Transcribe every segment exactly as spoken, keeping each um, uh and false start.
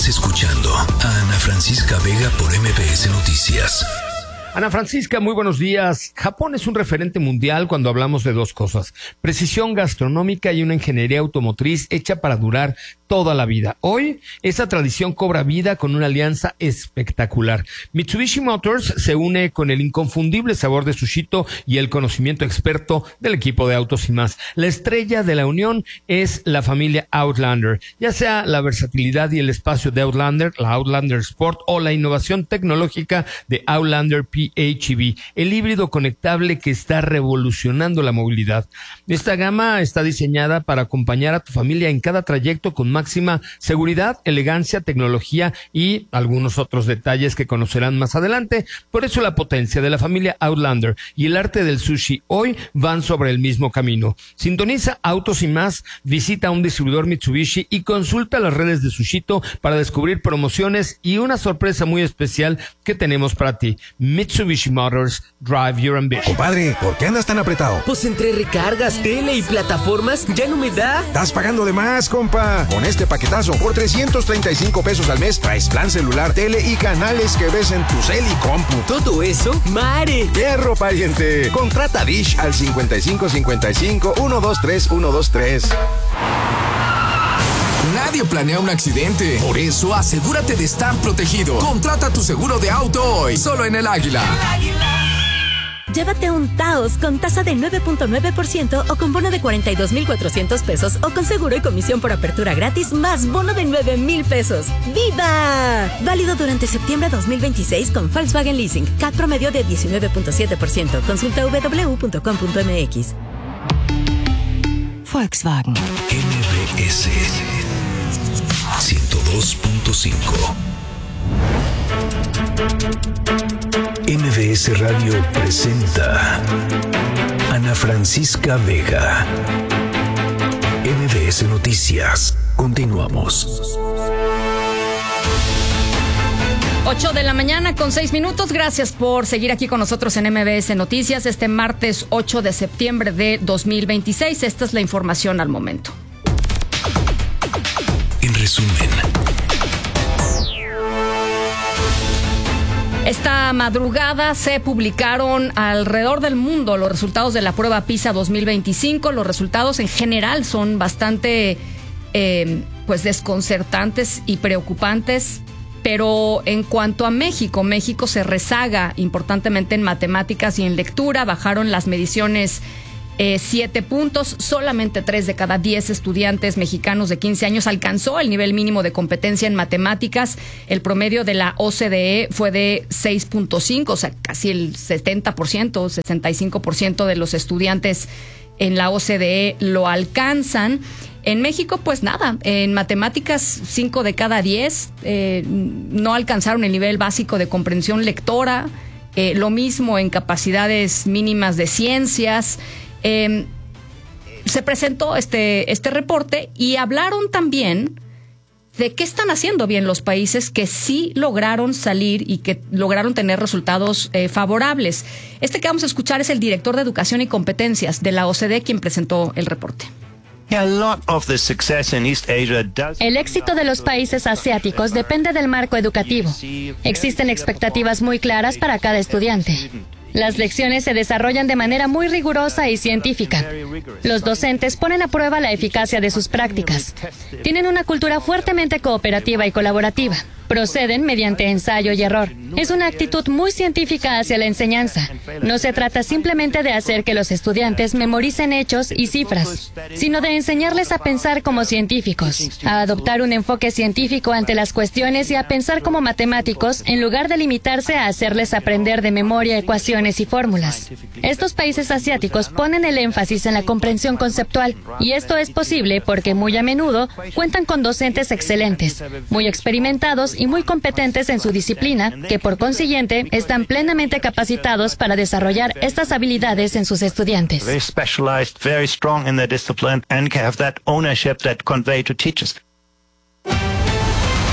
Estás escuchando a Ana Francisca Vega por M B S Noticias. Ana Francisca, muy buenos días. Japón es un referente mundial cuando hablamos de dos cosas: precisión gastronómica y una ingeniería automotriz hecha para durar toda la vida. Hoy, esa tradición cobra vida con una alianza espectacular. Mitsubishi Motors se une con el inconfundible sabor de Sushito y el conocimiento experto del equipo de Autos y Más. La estrella de la unión es la familia Outlander, ya sea la versatilidad y el espacio de Outlander, la Outlander Sport o la innovación tecnológica de Outlander P H E V, el híbrido conectable que está revolucionando la movilidad. Esta gama está diseñada para acompañar a tu familia en cada trayecto con máxima seguridad, elegancia, tecnología y algunos otros detalles que conocerán más adelante. Por eso la potencia de la familia Outlander y el arte del sushi hoy van sobre el mismo camino. Sintoniza Autos y Más, visita un distribuidor Mitsubishi y consulta las redes de Sushito para descubrir promociones y una sorpresa muy especial que tenemos para ti. Mitsubishi Motors, drive your ambition. Compadre, ¿por qué andas tan apretado? Pues entre recargas, tele y plataformas ya no me da. Estás pagando de más, compa. Con este paquetazo, por trescientos treinta y cinco pesos al mes, traes plan celular, tele y canales que ves en tu cel y compu. ¿Todo eso? ¡Mare! ¡Perro, pariente! Contrata Dish al cincuenta y cinco cincuenta y cinco, ciento veintitrés, ciento veintitrés. Nadie planea un accidente. Por eso, asegúrate de estar protegido. Contrata tu seguro de auto hoy, solo en El Águila. El Águila. Llévate un Taos con tasa de nueve punto nueve por ciento o con bono de cuarenta y dos mil cuatrocientos pesos o con seguro y comisión por apertura gratis más bono de nueve mil pesos. ¡Viva! Válido durante septiembre dos mil veintiséis con Volkswagen Leasing. C A T promedio de diecinueve punto siete por ciento. Consulta doble u doble u doble u punto com punto m x. Volkswagen. M B S ciento dos punto cinco. M B S Radio presenta Ana Francisca Vega. M B S Noticias. Continuamos. ocho de la mañana con seis minutos. Gracias por seguir aquí con nosotros en M B S Noticias este martes ocho de septiembre de dos mil veintiséis. Esta es la información al momento. En resumen. Esta madrugada se publicaron alrededor del mundo los resultados de la prueba PISA dos mil veinticinco. Los resultados en general son bastante eh, pues desconcertantes y preocupantes. Pero en cuanto a México, México se rezaga importantemente en matemáticas y en lectura. Bajaron las mediciones eh, siete puntos. Solamente tres de cada diez estudiantes mexicanos de quince años alcanzó el nivel mínimo de competencia en matemáticas. El promedio de la O C D E fue de seis punto cinco, o sea, casi el setenta por ciento, sesenta y cinco por ciento de los estudiantes en la O C D E lo alcanzan. En México, pues nada, en matemáticas cinco de cada diez eh, no alcanzaron el nivel básico de comprensión lectora, eh, lo mismo en capacidades mínimas de ciencias. Eh, se presentó este, este reporte y hablaron también de qué están haciendo bien los países que sí lograron salir y que lograron tener resultados eh, favorables. Este que vamos a escuchar es el director de Educación y Competencias de la O C D E, quien presentó el reporte. El éxito de los países asiáticos depende del marco educativo. Existen expectativas muy claras para cada estudiante. Las lecciones se desarrollan de manera muy rigurosa y científica. Los docentes ponen a prueba la eficacia de sus prácticas. Tienen una cultura fuertemente cooperativa y colaborativa. Proceden mediante ensayo y error. Es una actitud muy científica hacia la enseñanza. No se trata simplemente de hacer que los estudiantes memoricen hechos y cifras, sino de enseñarles a pensar como científicos, a adoptar un enfoque científico ante las cuestiones y a pensar como matemáticos en lugar de limitarse a hacerles aprender de memoria ecuaciones y fórmulas. Estos países asiáticos ponen el énfasis en la comprensión conceptual, y esto es posible porque muy a menudo cuentan con docentes excelentes, muy experimentados y muy competentes en su disciplina, que por consiguiente están plenamente capacitados para desarrollar estas habilidades en sus estudiantes.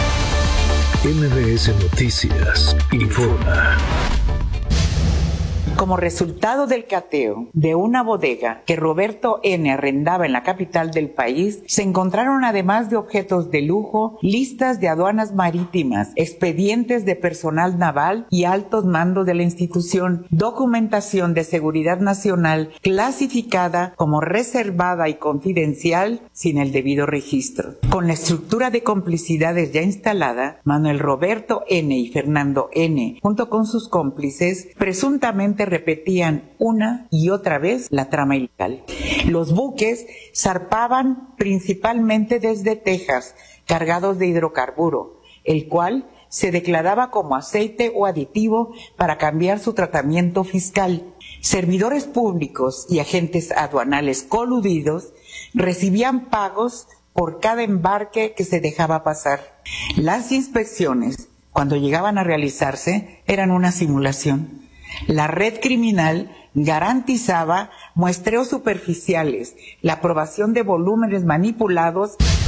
M B S Noticias informa. Como resultado del cateo de una bodega que Roberto N. arrendaba en la capital del país, se encontraron además de objetos de lujo, listas de aduanas marítimas, expedientes de personal naval y altos mandos de la institución, documentación de seguridad nacional clasificada como reservada y confidencial sin el debido registro. Con la estructura de complicidades ya instalada, Manuel Roberto N. y Fernando N., junto con sus cómplices, presuntamente repetían una y otra vez la trama ilegal. Los buques zarpaban principalmente desde Texas, cargados de hidrocarburo, el cual se declaraba como aceite o aditivo para cambiar su tratamiento fiscal. Servidores públicos y agentes aduanales coludidos recibían pagos por cada embarque que se dejaba pasar. Las inspecciones, cuando llegaban a realizarse, eran una simulación. La red criminal garantizaba muestreos superficiales, la aprobación de volúmenes manipulados.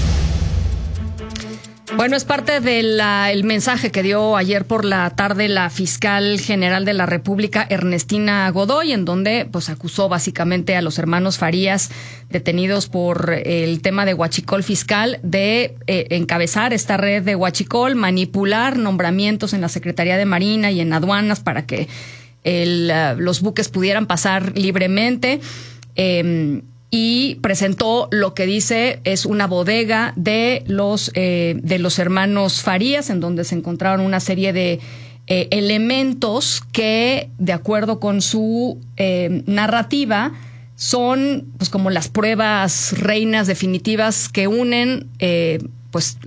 Bueno, es parte del mensaje que dio ayer por la tarde la fiscal general de la República, Ernestina Godoy, en donde pues acusó básicamente a los hermanos Farías, detenidos por el tema de huachicol fiscal, de eh, encabezar esta red de huachicol, manipular nombramientos en la Secretaría de Marina y en aduanas para que el, uh, los buques pudieran pasar libremente. Eh, y presentó lo que dice es una bodega de los eh, de los hermanos Farías, en donde se encontraron una serie de eh, elementos que, de acuerdo con su eh, narrativa, son pues como las pruebas reinas definitivas que unen eh, pues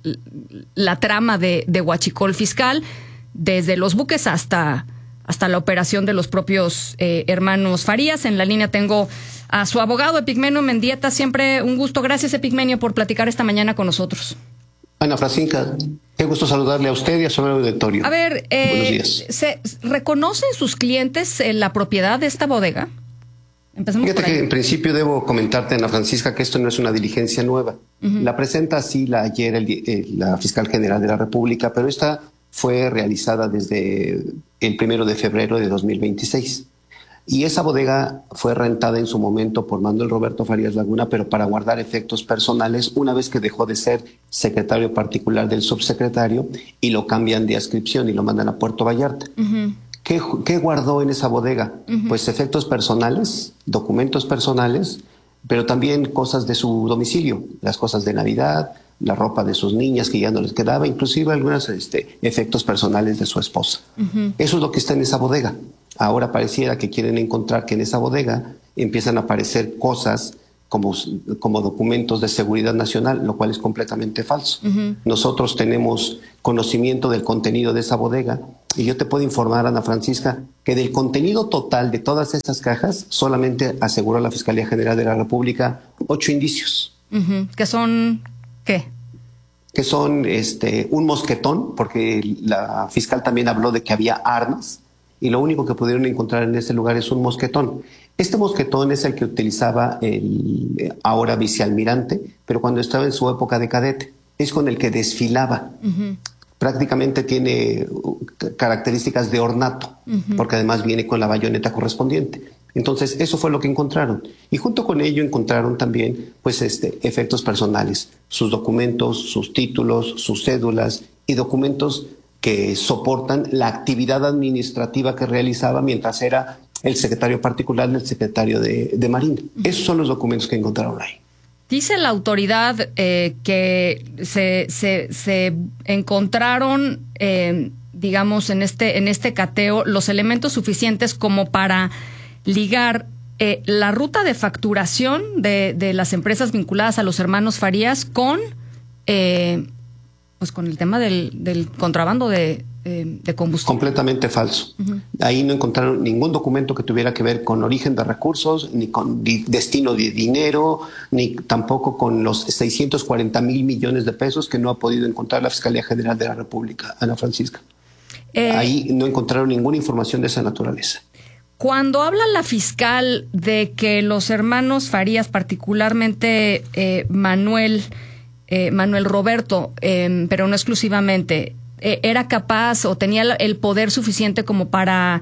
la trama de, de huachicol fiscal, desde los buques hasta hasta la operación de los propios eh, hermanos Farías. En la línea tengo a su abogado, Epigmenio Mendieta. Siempre un gusto. Gracias, Epigmenio, por platicar esta mañana con nosotros. Ana Francisca, qué gusto saludarle a usted y a su auditorio. A ver, eh, buenos días. ¿se reconocen sus clientes eh, la propiedad de esta bodega? Empecemos Fíjate por ahí. que en principio debo comentarte, Ana Francisca, que esto no es una diligencia nueva. Uh-huh. La presenta así la ayer el, el, la fiscal general de la República, pero esta fue realizada desde el primero de febrero de dos mil veintiséis. Y esa bodega fue rentada en su momento por Manuel Roberto Farías Laguna, pero para guardar efectos personales, una vez que dejó de ser secretario particular del subsecretario y lo cambian de adscripción y lo mandan a Puerto Vallarta. Uh-huh. ¿Qué, ¿Qué guardó en esa bodega? Uh-huh. Pues efectos personales, documentos personales, pero también cosas de su domicilio, las cosas de Navidad, la ropa de sus niñas que ya no les quedaba, inclusive algunos este, efectos personales de su esposa. Uh-huh. Eso es lo que está en esa bodega. Ahora pareciera que quieren encontrar que en esa bodega empiezan a aparecer cosas como, como documentos de seguridad nacional, lo cual es completamente falso. Uh-huh. Nosotros tenemos conocimiento del contenido de esa bodega y yo te puedo informar, Ana Francisca, que del contenido total de todas estas cajas solamente aseguró la Fiscalía General de la República ocho indicios. Uh-huh. ¿Que son qué? Que son este, un mosquetón, porque la fiscal también habló de que había armas, y lo único que pudieron encontrar en ese lugar es un mosquetón. Este mosquetón es el que utilizaba el ahora vicealmirante, pero cuando estaba en su época de cadete, es con el que desfilaba. Uh-huh. Prácticamente tiene características de ornato, uh-huh. porque además viene con la bayoneta correspondiente. Entonces, eso fue lo que encontraron. Y junto con ello encontraron también pues, este, efectos personales, sus documentos, sus títulos, sus cédulas y documentos que soportan la actividad administrativa que realizaba mientras era el secretario particular del secretario de, de Marina. Esos son los documentos que encontraron ahí. Dice la autoridad eh, que se, se, se encontraron, eh, digamos, en este, en este cateo los elementos suficientes como para ligar eh, la ruta de facturación de, de las empresas vinculadas a los hermanos Farías con... Eh, pues con el tema del, del contrabando de, eh, de combustible. Completamente falso. Uh-huh. Ahí no encontraron ningún documento que tuviera que ver con origen de recursos, ni con di- destino de dinero, ni tampoco con los seiscientos cuarenta mil millones de pesos que no ha podido encontrar la Fiscalía General de la República, Ana Francisca. Eh, Ahí no encontraron ninguna información de esa naturaleza. Cuando habla la fiscal de que los hermanos Farías, particularmente eh, Manuel... Eh, Manuel Roberto, eh, pero no exclusivamente, eh, era capaz o tenía el poder suficiente como para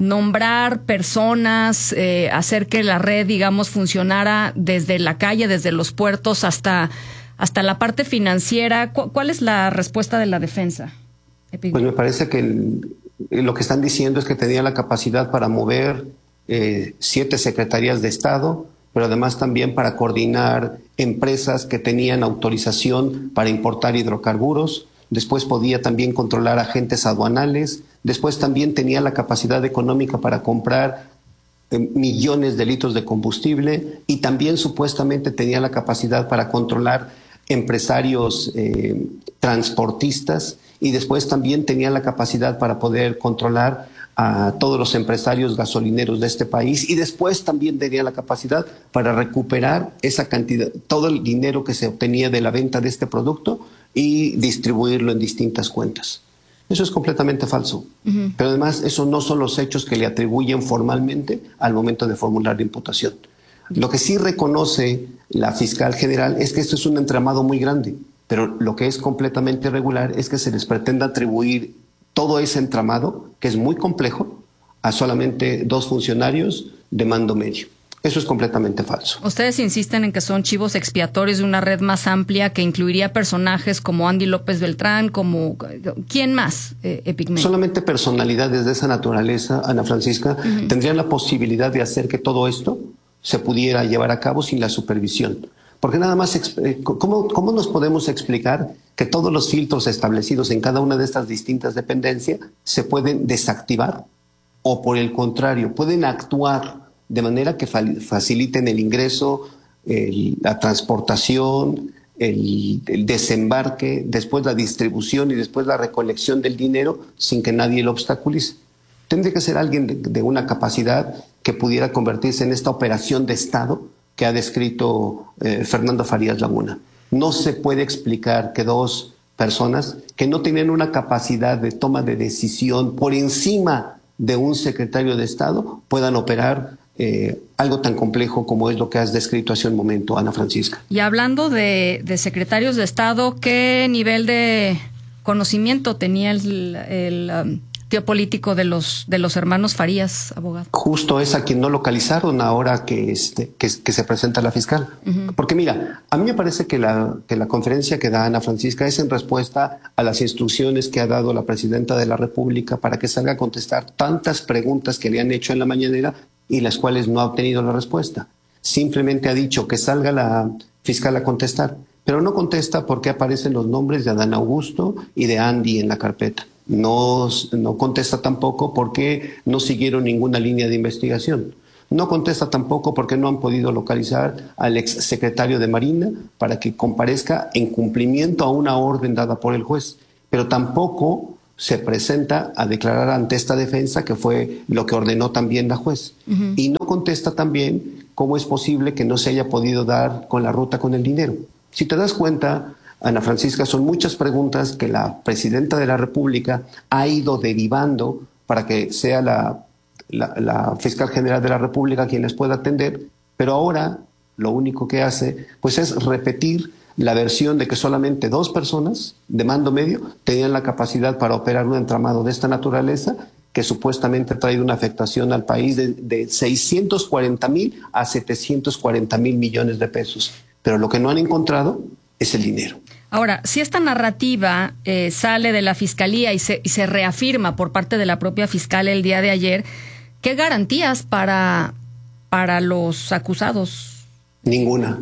nombrar personas, eh, hacer que la red, digamos, funcionara desde la calle, desde los puertos hasta, hasta la parte financiera. ¿Cu- ¿Cuál es la respuesta de la defensa? Pues me parece que el, lo que están diciendo es que tenía la capacidad para mover eh, siete secretarías de Estado, pero además también para coordinar empresas que tenían autorización para importar hidrocarburos. Después podía también controlar agentes aduanales. Después también tenía la capacidad económica para comprar eh, millones de litros de combustible, y también supuestamente tenía la capacidad para controlar empresarios eh, transportistas, y después también tenía la capacidad para poder controlar a todos los empresarios gasolineros de este país, y después también tenía la capacidad para recuperar esa cantidad, todo el dinero que se obtenía de la venta de este producto y distribuirlo en distintas cuentas. Eso es completamente falso. Uh-huh. Pero además, esos no son los hechos que le atribuyen formalmente al momento de formular la imputación. Lo que sí reconoce la fiscal general es que esto es un entramado muy grande, pero lo que es completamente irregular es que se les pretenda atribuir todo ese entramado, que es muy complejo, a solamente dos funcionarios de mando medio. Eso es completamente falso. Ustedes insisten en que son chivos expiatorios de una red más amplia que incluiría personajes como Andy López Beltrán, como... ¿Quién más, eh, Epigmenio? Solamente personalidades de esa naturaleza, Ana Francisca, uh-huh. tendrían la posibilidad de hacer que todo esto se pudiera llevar a cabo sin la supervisión. Porque nada más, ¿cómo, cómo nos podemos explicar que todos los filtros establecidos en cada una de estas distintas dependencias se pueden desactivar? O por el contrario, pueden actuar de manera que faciliten el ingreso, el, la transportación, el, el desembarque, después la distribución y después la recolección del dinero sin que nadie lo obstaculice. Tendría que ser alguien de, de una capacidad que pudiera convertirse en esta operación de Estado que ha descrito eh, Fernando Farías Laguna. No se puede explicar que dos personas que no tienen una capacidad de toma de decisión por encima de un secretario de Estado puedan operar eh, algo tan complejo como es lo que has descrito hace un momento, Ana Francisca. Y hablando de, de secretarios de Estado, ¿qué nivel de conocimiento tenía el... el um... político de los de los hermanos Farías, abogado? Justo es a quien no localizaron ahora que, este, que, que se presenta la fiscal. Uh-huh. Porque mira, a mí me parece que la, que la conferencia que da Ana Francisca es en respuesta a las instrucciones que ha dado la presidenta de la República para que salga a contestar tantas preguntas que le han hecho en la mañanera y las cuales no ha obtenido la respuesta. Simplemente ha dicho que salga la fiscal a contestar, pero no contesta porque aparecen los nombres de Adán Augusto y de Andy en la carpeta. No, no contesta tampoco porque no siguieron ninguna línea de investigación. No contesta tampoco porque no han podido localizar al exsecretario de Marina para que comparezca en cumplimiento a una orden dada por el juez. Pero tampoco se presenta a declarar ante esta defensa, que fue lo que ordenó también la juez. Uh-huh. Y no contesta también cómo es posible que no se haya podido dar con la ruta con el dinero. Si te das cuenta, Ana Francisca, son muchas preguntas que la presidenta de la República ha ido derivando para que sea la, la, la fiscal general de la República quien les pueda atender, pero ahora lo único que hace pues es repetir la versión de que solamente dos personas de mando medio tenían la capacidad para operar un entramado de esta naturaleza que supuestamente ha traído una afectación al país de, de seiscientos cuarenta mil a setecientos cuarenta mil millones de pesos. Pero lo que no han encontrado es el dinero. Ahora, si esta narrativa eh, sale de la Fiscalía y se, y se reafirma por parte de la propia fiscal el día de ayer, ¿qué garantías para, para los acusados? Ninguna.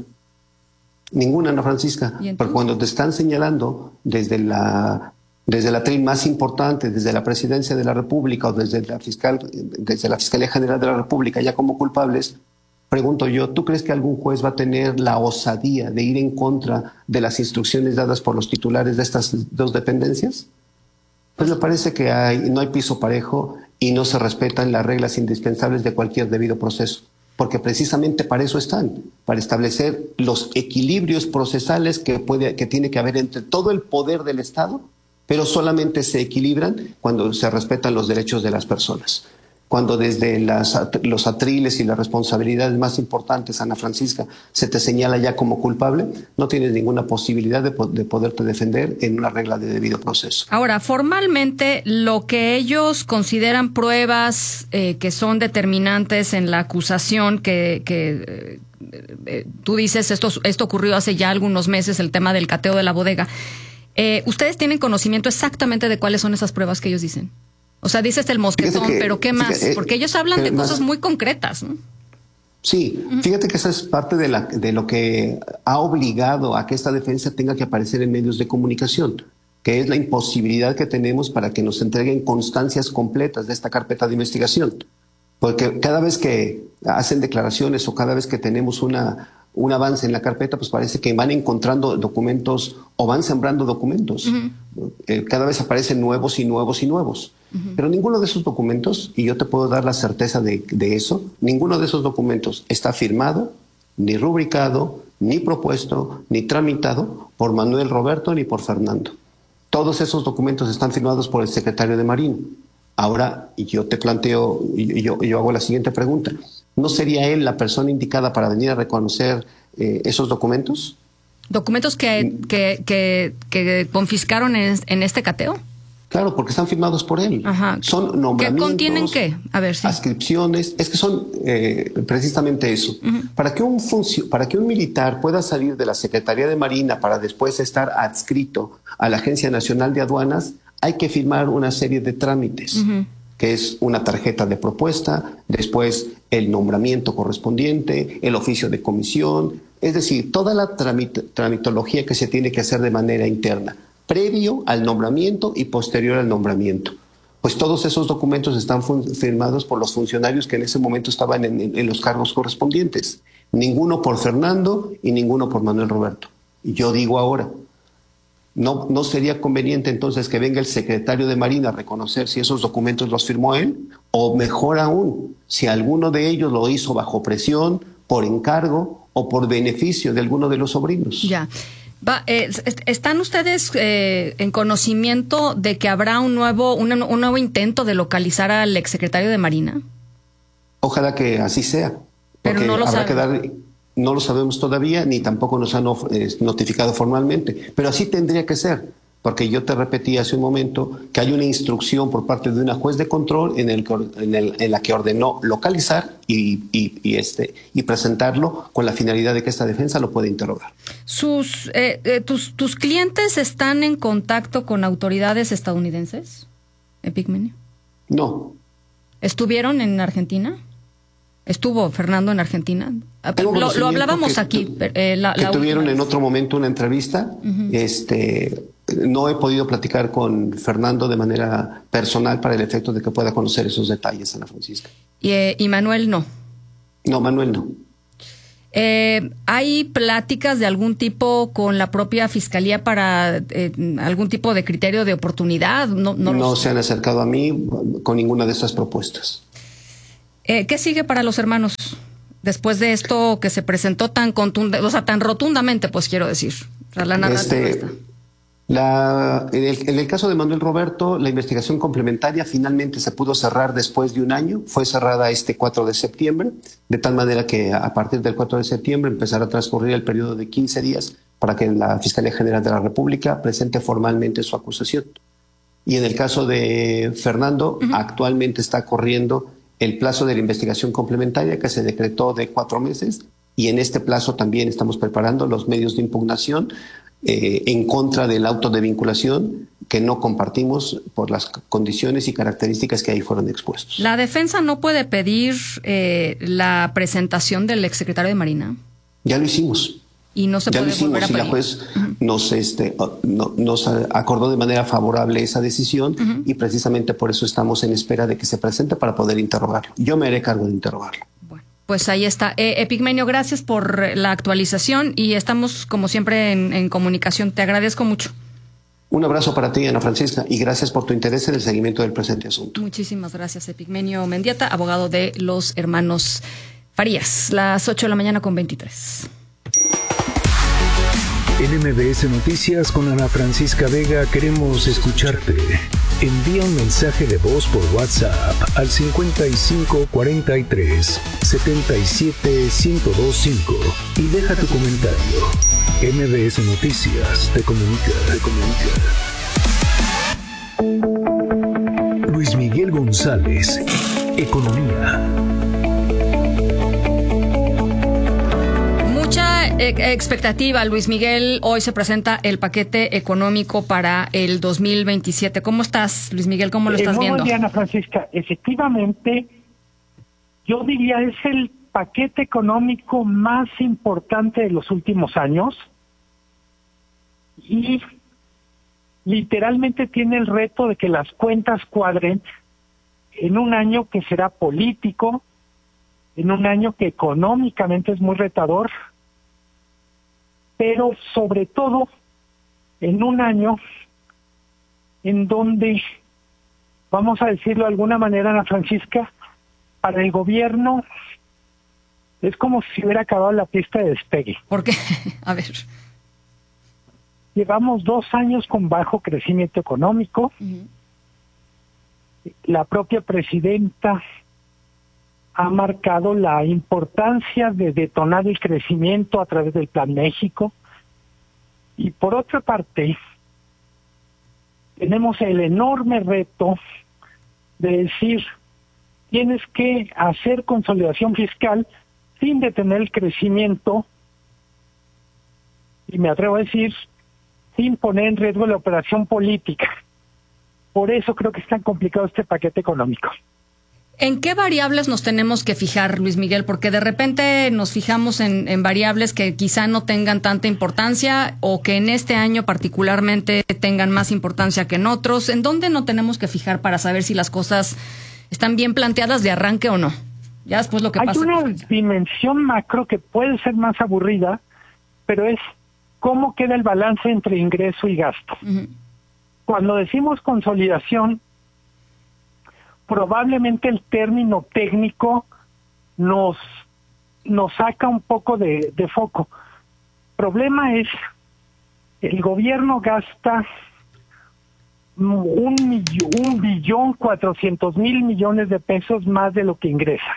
Ninguna, Ana Francisca. Porque cuando te están señalando desde la, desde la tril más importante, desde la Presidencia de la República o desde la, fiscal, desde la Fiscalía General de la República ya como culpables, pregunto yo, ¿tú crees que algún juez va a tener la osadía de ir en contra de las instrucciones dadas por los titulares de estas dos dependencias? Pues me parece que hay, no hay piso parejo y no se respetan las reglas indispensables de cualquier debido proceso, porque precisamente para eso están, para establecer los equilibrios procesales que, puede, que tiene que haber entre todo el poder del Estado, pero solamente se equilibran cuando se respetan los derechos de las personas. cuando desde las, los atriles y las responsabilidades más importantes, Ana Francisca, se te señala ya como culpable, no tienes ninguna posibilidad de, de poderte defender en una regla de debido proceso. Ahora, formalmente, lo que ellos consideran pruebas eh, que son determinantes en la acusación, que, que eh, eh, tú dices, esto, esto ocurrió hace ya algunos meses, el tema del cateo de la bodega, eh, ¿ustedes tienen conocimiento exactamente de cuáles son esas pruebas que ellos dicen? O sea, dices el mosquetón, que, pero ¿qué más? Fíjate, porque ellos hablan de cosas más, muy concretas, ¿no? Sí, uh-huh. Fíjate que esa es parte de, la, de lo que ha obligado a que esta defensa tenga que aparecer en medios de comunicación, que es la imposibilidad que tenemos para que nos entreguen constancias completas de esta carpeta de investigación. Porque cada vez que hacen declaraciones o cada vez que tenemos una... un avance en la carpeta, pues parece que van encontrando documentos o van sembrando documentos. Uh-huh. Eh, cada vez aparecen nuevos y nuevos y nuevos. Uh-huh. Pero ninguno de esos documentos, y yo te puedo dar la certeza de, de eso, ninguno de esos documentos está firmado, ni rubricado, ni propuesto, ni tramitado por Manuel Roberto ni por Fernando. Todos esos documentos están firmados por el secretario de Marina. Ahora, yo te planteo, y yo, yo hago la siguiente pregunta. ¿No sería él la persona indicada para venir a reconocer eh, esos documentos? ¿Documentos que, que, que, que confiscaron en, en este cateo? Claro, porque están firmados por él. Ajá. Son nombramientos. ¿Qué contienen qué? A ver, sí. Adscripciones. Es que son eh, precisamente eso. Uh-huh. Para que un funcio, para que un militar pueda salir de la Secretaría de Marina para después estar adscrito a la Agencia Nacional de Aduanas, hay que firmar una serie de trámites. Uh-huh. Que es una tarjeta de propuesta, después el nombramiento correspondiente, el oficio de comisión, es decir, toda la tramit- tramitología que se tiene que hacer de manera interna, previo al nombramiento y posterior al nombramiento. Pues todos esos documentos están fun- firmados por los funcionarios que en ese momento estaban en, en, en los cargos correspondientes. Ninguno por Fernando y ninguno por Manuel Roberto. Y yo digo ahora, ¿No, ¿No sería conveniente entonces que venga el secretario de Marina a reconocer si esos documentos los firmó él? O mejor aún, si alguno de ellos lo hizo bajo presión, por encargo o por beneficio de alguno de los sobrinos. Ya. Va, eh, ¿Están ustedes eh, en conocimiento de que habrá un nuevo, un, un nuevo intento de localizar al exsecretario de Marina? Ojalá que así sea. Pero no lo habrá que dar... No lo sabemos todavía, ni tampoco nos han notificado formalmente, pero así tendría que ser, porque yo te repetí hace un momento que hay una instrucción por parte de una juez de control en, el, en, el, en la que ordenó localizar y, y, y, este, y presentarlo con la finalidad de que esta defensa lo pueda interrogar. Sus, eh, eh, tus, ¿Tus clientes están en contacto con autoridades estadounidenses, Epigmenio? No. ¿Estuvieron en Argentina? ¿Estuvo Fernando en Argentina? Lo, lo hablábamos que, aquí. Eh, la, que la tuvieron en otro momento una entrevista. Uh-huh. Este, no he podido platicar con Fernando de manera personal para el efecto de que pueda conocer esos detalles, Ana Francisca. ¿Y, eh, y Manuel no? No, Manuel no. Eh, ¿Hay pláticas de algún tipo con la propia Fiscalía para eh, algún tipo de criterio de oportunidad? No, no, no se han acercado a mí con ninguna de esas propuestas. Eh, ¿Qué sigue para los hermanos después de esto que se presentó tan contundente, o sea, tan rotundamente, pues quiero decir? O sea, la narrativa este, la, en, el, en el caso de Manuel Roberto, la investigación complementaria finalmente se pudo cerrar después de un año. Fue cerrada este cuatro de septiembre, de tal manera que a partir del cuatro de septiembre empezará a transcurrir el periodo de quince días para que la Fiscalía General de la República presente formalmente su acusación. Y en el caso de Fernando, uh-huh. actualmente está corriendo el plazo de la investigación complementaria que se decretó de cuatro meses y en este plazo también estamos preparando los medios de impugnación eh, en contra del auto de vinculación que no compartimos por las condiciones y características que ahí fueron expuestos. ¿La defensa no puede pedir eh, la presentación del exsecretario de Marina? Ya lo hicimos. Y no se ya puede lo hicimos, volver a pedir. Y la juez uh-huh. nos, este, no, nos acordó de manera favorable esa decisión uh-huh. y precisamente por eso estamos en espera de que se presente para poder interrogarlo. Yo me haré cargo de interrogarlo. Bueno, pues ahí está. Eh, Epigmenio, gracias por la actualización y estamos como siempre en, en comunicación. Te agradezco mucho. Un abrazo para ti, Ana Francisca, y gracias por tu interés en el seguimiento del presente asunto. Muchísimas gracias, Epigmenio Mendieta, abogado de los hermanos Farías. Las ocho de la mañana con veintitrés. En M B S Noticias con Ana Francisca Vega queremos escucharte. Envía un mensaje de voz por WhatsApp al cincuenta y cinco cuarenta y tres setenta y siete ciento veinticinco y deja tu comentario. M B S Noticias te comunica, te comunica. Luis Miguel González, Economía. Expectativa, Luis Miguel. Hoy se presenta el paquete económico para el dos mil veintisiete. ¿Cómo estás, Luis Miguel? ¿Cómo lo estás eh, muy viendo? Muy bien, Ana Francisca. Efectivamente, yo diría es el paquete económico más importante de los últimos años y literalmente tiene el reto de que las cuentas cuadren en un año que será político, en un año que económicamente es muy retador, pero sobre todo en un año en donde, vamos a decirlo de alguna manera, Ana Francisca, para el gobierno es como si hubiera acabado la pista de despegue. ¿Por qué? A ver. Llevamos dos años con bajo crecimiento económico. Uh-huh. La propia presidenta ha marcado la importancia de detonar el crecimiento a través del Plan México. Y por otra parte, tenemos el enorme reto de decir, tienes que hacer consolidación fiscal sin detener el crecimiento, y me atrevo a decir, sin poner en riesgo la operación política. Por eso creo que es tan complicado este paquete económico. ¿En qué variables nos tenemos que fijar, Luis Miguel? Porque de repente nos fijamos en, en variables que quizá no tengan tanta importancia o que en este año particularmente tengan más importancia que en otros. ¿En dónde no tenemos que fijar para saber si las cosas están bien planteadas de arranque o no? Ya después lo que Hay pasa. Hay una dimensión macro que puede ser más aburrida, pero es cómo queda el balance entre ingreso y gasto. Uh-huh. Cuando decimos consolidación, probablemente el término técnico nos, nos saca un poco de, de foco. El problema es, el gobierno gasta un, millón, un billón cuatrocientos mil millones de pesos más de lo que ingresa.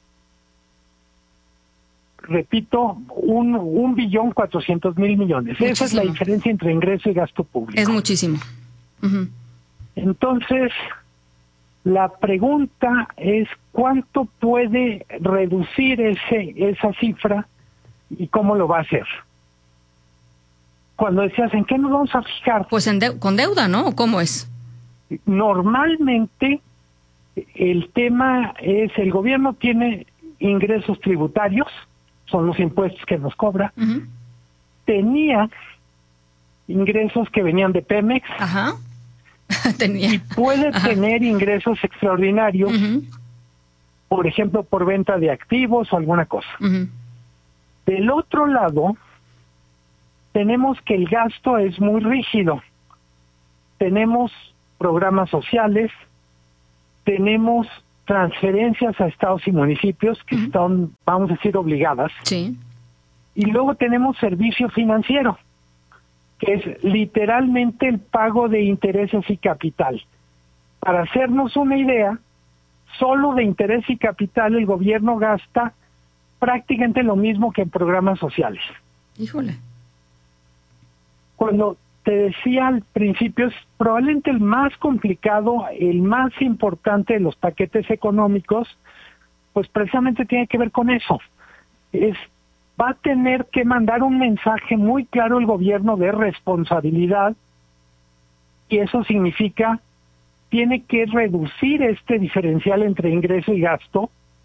Repito, un, un billón cuatrocientos mil millones. Muchísimo. Esa es la diferencia entre ingreso y gasto público. Es muchísimo. Uh-huh. Entonces, la pregunta es cuánto puede reducir ese esa cifra y cómo lo va a hacer. Cuando decías, ¿en qué nos vamos a fijar? Pues en de- con deuda, ¿no? ¿Cómo es? Normalmente el tema es, el gobierno tiene ingresos tributarios, son los impuestos que nos cobra. Uh-huh. Tenía ingresos que venían de Pemex. Ajá. Tenía. Y puede Ajá. tener ingresos extraordinarios, uh-huh. por ejemplo, por venta de activos o alguna cosa. Uh-huh. Del otro lado, tenemos que el gasto es muy rígido. Tenemos programas sociales, tenemos transferencias a estados y municipios que uh-huh. están, vamos a decir, obligadas. Sí. Y luego tenemos servicio financiero, que es literalmente el pago de intereses y capital. Para hacernos una idea, solo de interés y capital el gobierno gasta prácticamente lo mismo que en programas sociales. Híjole. Cuando te decía al principio, es probablemente el más complicado, el más importante de los paquetes económicos, pues precisamente tiene que ver con eso. Es va a tener que mandar un mensaje muy claro el gobierno de responsabilidad, y eso significa tiene que reducir este diferencial entre ingreso y gasto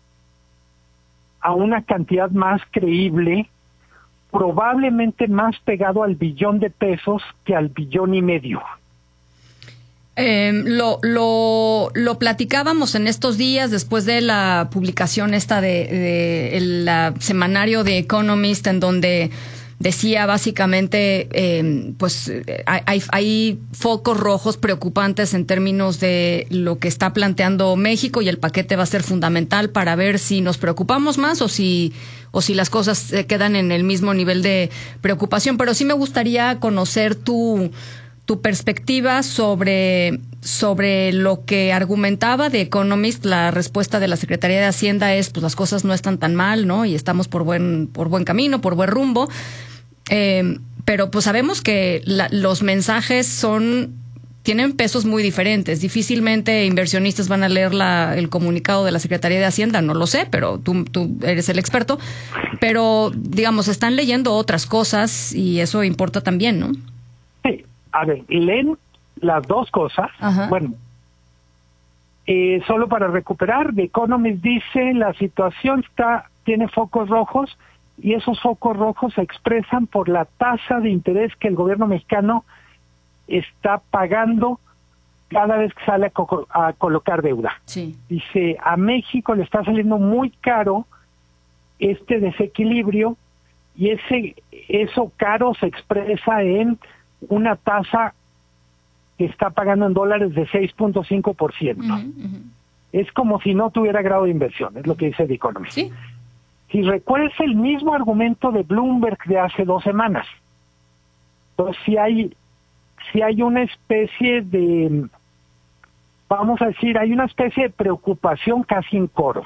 a una cantidad más creíble, probablemente más pegado al billón de pesos que al billón y medio. Eh, lo, lo, lo platicábamos en estos días después de la publicación esta de, de el la semanario de Economist, en donde decía básicamente, eh, pues hay, hay focos rojos preocupantes en términos de lo que está planteando México, y el paquete va a ser fundamental para ver si nos preocupamos más o si o si las cosas se quedan en el mismo nivel de preocupación. Pero sí me gustaría conocer tu tu perspectiva sobre, sobre lo que argumentaba The Economist. La respuesta de la Secretaría de Hacienda es, pues las cosas no están tan mal, ¿no? Y estamos por buen, por buen camino, por buen rumbo. Eh, pero pues sabemos que la, los mensajes son, tienen pesos muy diferentes. Difícilmente inversionistas van a leer la, el comunicado de la Secretaría de Hacienda, no lo sé, pero tú, tú eres el experto. Pero, digamos, están leyendo otras cosas y eso importa también, ¿no? Sí. A ver, leen las dos cosas. Ajá. Bueno, eh, solo para recuperar, The Economist dice la situación está tiene focos rojos y esos focos rojos se expresan por la tasa de interés que el gobierno mexicano está pagando cada vez que sale a, co- a colocar deuda. Sí. Dice, a México le está saliendo muy caro este desequilibrio y ese eso caro se expresa en una tasa que está pagando en dólares de seis punto cinco por ciento. Uh-huh, uh-huh. Es como si no tuviera grado de inversión, es lo que dice The Economist. ¿Sí? Si recuerdas el mismo argumento de Bloomberg de hace dos semanas. Entonces, si hay, si hay una especie de, vamos a decir, hay una especie de preocupación casi en coro.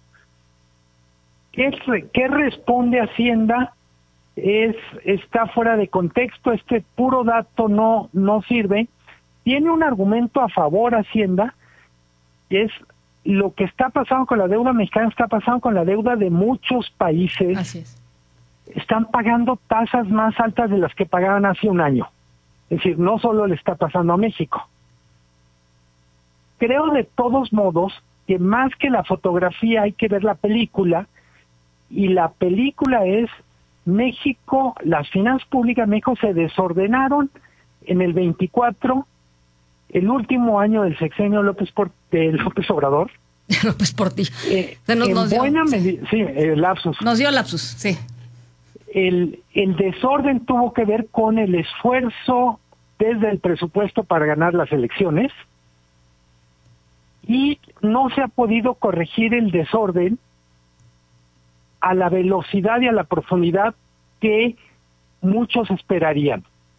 ¿Qué, qué responde Hacienda? Es está fuera de contexto, este puro dato no no sirve. Tiene un argumento a favor Hacienda, que es lo que está pasando con la deuda mexicana, está pasando con la deuda de muchos países. Así es. Están pagando tasas más altas de las que pagaban hace un año. Es decir, no solo le está pasando a México. Creo de todos modos que más que la fotografía hay que ver la película, y la película es México, las finanzas públicas de México se desordenaron en el veinticuatro, el último año del sexenio López por, de López Obrador. López por ti. Eh, nos, en nos buena dio, medida, sí, el lapsus. Nos dio lapsus, sí. El, el desorden tuvo que ver con el esfuerzo desde el presupuesto para ganar las elecciones y no se ha podido corregir el desorden a la velocidad y a la profundidad que muchos esperarían.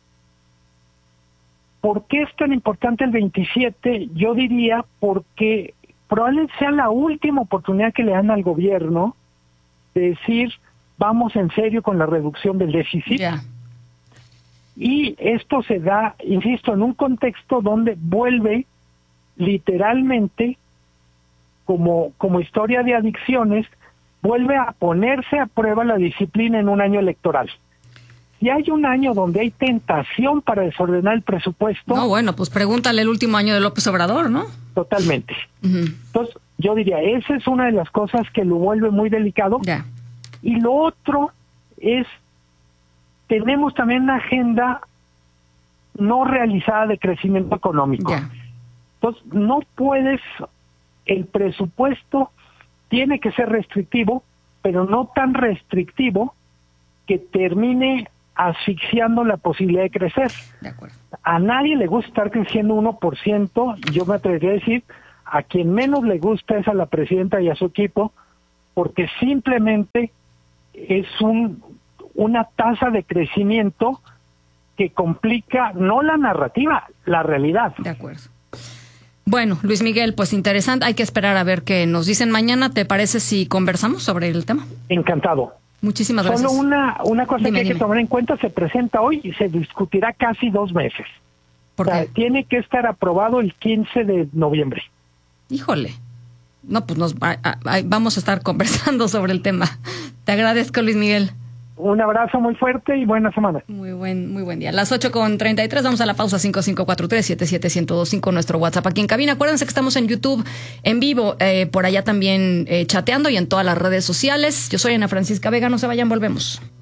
¿Por qué es tan importante el veintisiete? Yo diría porque probablemente sea la última oportunidad que le dan al gobierno de decir, vamos en serio con la reducción del déficit. Yeah. Y esto se da, insisto, en un contexto donde vuelve literalmente, como, como historia de adicciones, vuelve a ponerse a prueba la disciplina en un año electoral. Si hay un año donde hay tentación para desordenar el presupuesto... No, bueno, pues pregúntale el último año de López Obrador, ¿no? Totalmente. Uh-huh. Entonces, yo diría, esa es una de las cosas que lo vuelve muy delicado. Yeah. Y lo otro es, tenemos también una agenda no realizada de crecimiento económico. Yeah. Entonces, no puedes, el presupuesto tiene que ser restrictivo, pero no tan restrictivo que termine asfixiando la posibilidad de crecer. De acuerdo. A nadie le gusta estar creciendo uno por ciento, yo me atrevería a decir, a quien menos le gusta es a la presidenta y a su equipo, porque simplemente es un una tasa de crecimiento que complica no la narrativa, la realidad. De acuerdo. Bueno, Luis Miguel, pues interesante, hay que esperar a ver qué nos dicen mañana. ¿Te parece si conversamos sobre el tema? Encantado. Muchísimas gracias. Solo una, una cosa dime, que hay dime. que tomar en cuenta, se presenta hoy y se discutirá casi dos meses. ¿Por o sea, qué? tiene que estar aprobado el quince de noviembre. Híjole. No, pues nos a, a, vamos a estar conversando sobre el tema. Te agradezco, Luis Miguel. Un abrazo muy fuerte y buena semana. Muy buen, muy buen día. Las ocho con treinta y tres, vamos a la pausa. Cinco cinco cuatro tres siete siete uno cero dos cinco, nuestro WhatsApp aquí en cabina. Acuérdense que estamos en YouTube en vivo, eh, por allá también eh, chateando y en todas las redes sociales. Yo soy Ana Francisca Vega, no se vayan, volvemos.